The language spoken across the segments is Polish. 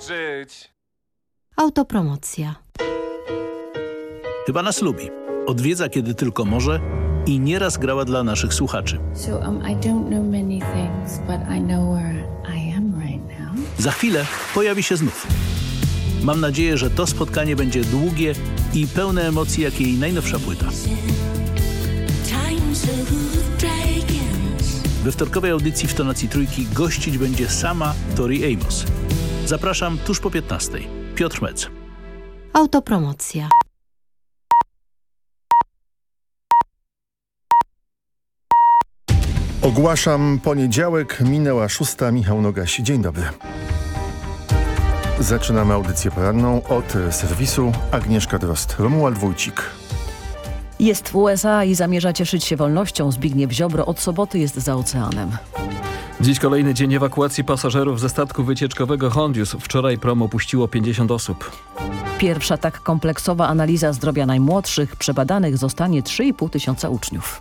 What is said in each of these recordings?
żyć. Autopromocja. Chyba nas lubi. Odwiedza kiedy tylko może i nieraz grała dla naszych słuchaczy. I don't know many things, but I know where I am right now. Za chwilę pojawi się znów. Mam nadzieję, że to spotkanie będzie długie i pełne emocji jak jej najnowsza płyta. We wtorkowej audycji w tonacji trójki gościć będzie sama Tori Amos. Zapraszam tuż po 15:00. Piotr Mec. Autopromocja. Ogłaszam poniedziałek, minęła 6:00. Michał Nogaś. Dzień dobry. Zaczynamy audycję poranną od serwisu. Agnieszka Drozd, Romuald Wójcik. Jest w USA i zamierza cieszyć się wolnością. Zbigniew Ziobro od soboty jest za oceanem. Dziś kolejny dzień ewakuacji pasażerów ze statku wycieczkowego Hondius. Wczoraj prom opuściło 50 osób. Pierwsza tak kompleksowa analiza zdrowia najmłodszych. Przebadanych zostanie 3,5 tysiąca uczniów.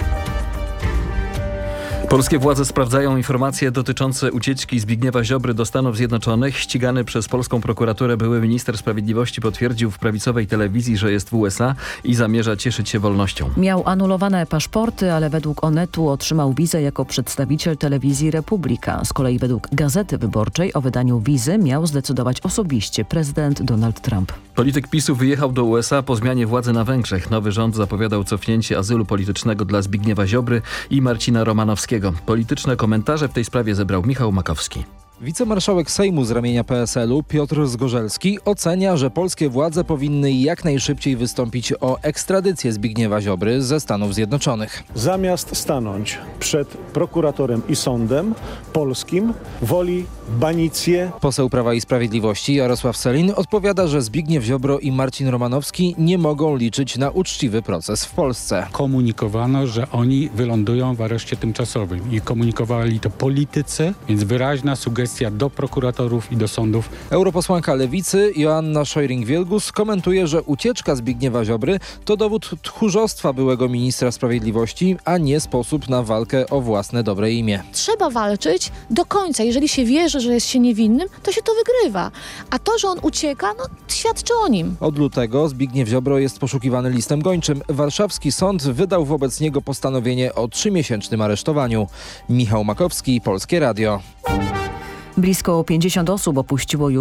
Polskie władze sprawdzają informacje dotyczące ucieczki Zbigniewa Ziobry do Stanów Zjednoczonych. Ścigany przez polską prokuraturę były minister sprawiedliwości potwierdził w prawicowej telewizji, że jest w USA i zamierza cieszyć się wolnością. Miał anulowane paszporty, ale według Onetu otrzymał wizę jako przedstawiciel telewizji Republika. Z kolei według Gazety Wyborczej o wydaniu wizy miał zdecydować osobiście prezydent Donald Trump. Polityk PiS-u wyjechał do USA po zmianie władzy na Węgrzech. Nowy rząd zapowiadał cofnięcie azylu politycznego dla Zbigniewa Ziobry i Marcina Romanowskiego. Polityczne komentarze w tej sprawie zebrał Michał Makowski. Wicemarszałek Sejmu z ramienia PSL-u Piotr Zgorzelski ocenia, że polskie władze powinny jak najszybciej wystąpić o ekstradycję Zbigniewa Ziobry ze Stanów Zjednoczonych. Zamiast stanąć przed prokuratorem i sądem polskim, woli banicję. Poseł Prawa i Sprawiedliwości Jarosław Sellin odpowiada, że Zbigniew Ziobro i Marcin Romanowski nie mogą liczyć na uczciwy proces w Polsce. Komunikowano, że oni wylądują w areszcie tymczasowym i komunikowali to politycy, więc wyraźna sugestia do prokuratorów i do sądów. Europosłanka Lewicy Joanna Scheuring-Wielgus komentuje, że ucieczka Zbigniewa Ziobry to dowód tchórzostwa byłego ministra sprawiedliwości, a nie sposób na walkę o własne dobre imię. Trzeba walczyć do końca. Jeżeli się wierzy, że jest się niewinnym, to się to wygrywa. A to, że on ucieka, świadczy o nim. Od lutego Zbigniew Ziobro jest poszukiwany listem gończym. Warszawski sąd wydał wobec niego postanowienie o 3-miesięcznym aresztowaniu. Michał Makowski, Polskie Radio. Blisko 50 osób opuściło już